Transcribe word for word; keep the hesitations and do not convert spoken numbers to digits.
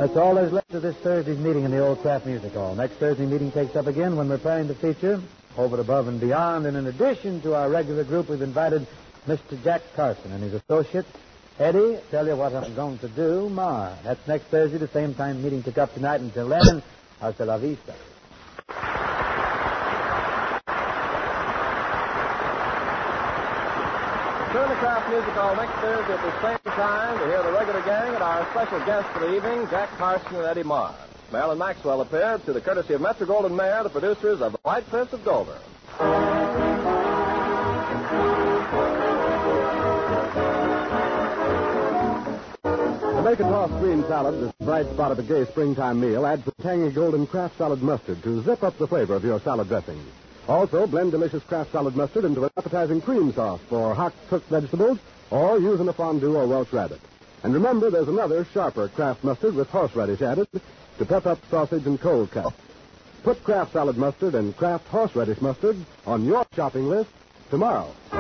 That's all there's left of this Thursday's meeting in the Old Kraft Music Hall. Next Thursday meeting takes up again when we're planning to feature Over and Above and Beyond. And in addition to our regular group, we've invited Mister Jack Carson and his associate, Eddie. Tell you what I'm going to do, Ma. That's next Thursday, the same time meeting took up tonight. Until then, hasta la vista. Tune the Kraft Music Hall next Thursday at the same time to hear the regular gang and our special guests for the evening, Jack Carson and Eddie Marr. Marilyn Maxwell appeared through the courtesy of Metro-Goldwyn-Mayer, the producers of The White Cliffs of Dover. The Macintosh green salad, this bright spot of a gay springtime meal, adds the tangy golden Kraft salad mustard to zip up the flavor of your salad dressing. Also, blend delicious Kraft salad mustard into an appetizing cream sauce for hot cooked vegetables, or use in a fondue or Welsh rabbit. And remember, there's another sharper Kraft mustard with horseradish added to pep up sausage and cold cuts. Put Kraft salad mustard and Kraft horseradish mustard on your shopping list tomorrow.